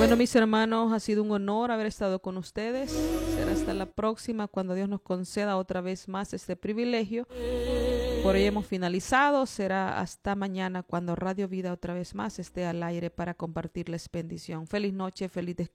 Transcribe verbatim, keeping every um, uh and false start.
Bueno, mis hermanos, ha sido un honor haber estado con ustedes. Será hasta la próxima cuando Dios nos conceda otra vez más este privilegio. Por hoy hemos finalizado. Será hasta mañana cuando Radio Vida otra vez más esté al aire para compartirles bendición. Feliz noche, feliz descanso.